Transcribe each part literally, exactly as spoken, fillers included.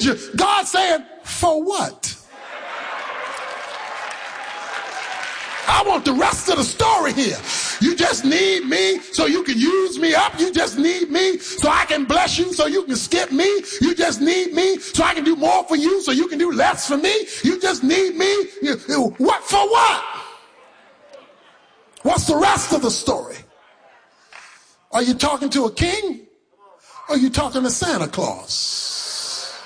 you. God saying, for what? I want the rest of the story here. You just need me so you can use me up. You just need me so I can bless you so you can skip me. You just need me so I can do more for you so you can do less for me. You just need me. You, you, what for what? What's the rest of the story? Are you talking to a king? Or are you talking to Santa Claus?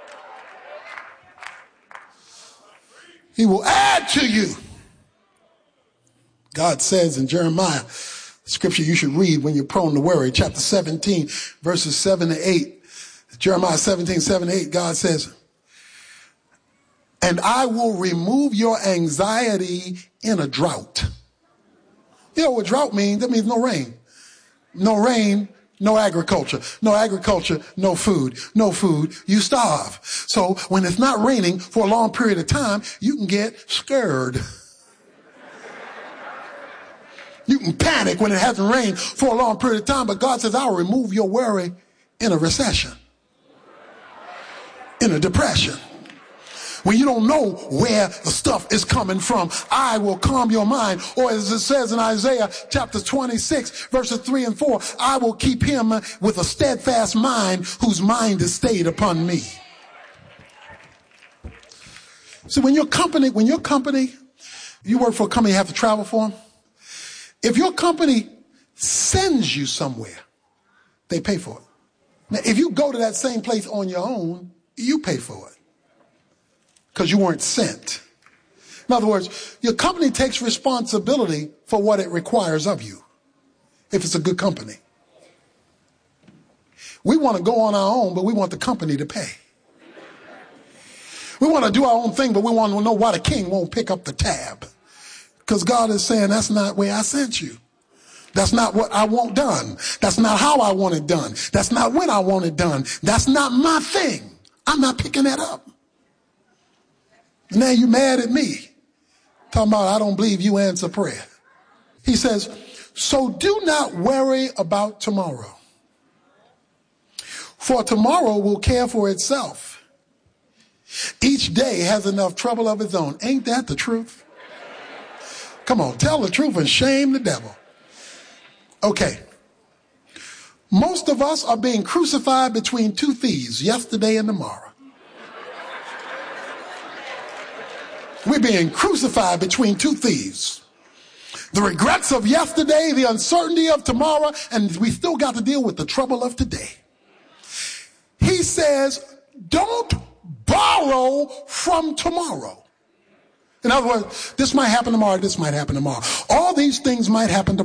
He will add to you. God says in Jeremiah, scripture you should read when you're prone to worry, chapter seventeen, verses seven to eight. Jeremiah seventeen, seven to eight, God says, and I will remove your anxiety in a drought. You know what drought means? That means no rain. No rain, no agriculture. No agriculture, no food. No food, you starve. So when it's not raining for a long period of time, you can get scared. You can panic when it hasn't rained for a long period of time, but God says, I'll remove your worry in a recession, in a depression. When you don't know where the stuff is coming from, I will calm your mind. Or as it says in Isaiah chapter twenty-six, verses three and four, I will keep him with a steadfast mind whose mind is stayed upon me. So when your company, when your company, you work for a company you have to travel for them, if your company sends you somewhere, they pay for it. Now, if you go to that same place on your own, you pay for it because you weren't sent. In other words, your company takes responsibility for what it requires of you, if it's a good company. We want to go on our own, but we want the company to pay. We want to do our own thing, but we want to know why the king won't pick up the tab. Because God is saying, that's not where I sent you. That's not what I want done. That's not how I want it done. That's not when I want it done. That's not my thing. I'm not picking that up. Now you mad at me. Talking about I don't believe you answer prayer. He says, so do not worry about tomorrow. For tomorrow will care for itself. Each day has enough trouble of its own. Ain't that the truth? Come on, tell the truth and shame the devil. Okay. Most of us are being crucified between two thieves, yesterday and tomorrow. We're being crucified between two thieves. The regrets of yesterday, the uncertainty of tomorrow, and we still got to deal with the trouble of today. He says, don't borrow from tomorrow. In other words, this might happen tomorrow, this might happen tomorrow. All these things might happen tomorrow.